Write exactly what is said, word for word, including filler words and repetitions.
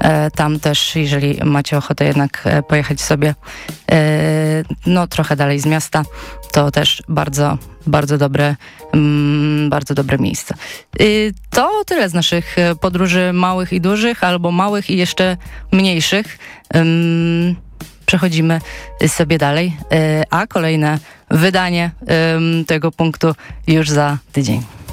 Tam też, jeżeli macie ochotę jednak pojechać sobie no trochę dalej z miasta, to też bardzo, bardzo dobre, bardzo dobre miejsce. To tyle z naszych podróży małych i dużych, albo małych i jeszcze mniejszych. Przechodzimy sobie dalej, a kolejne wydanie tego punktu już za tydzień.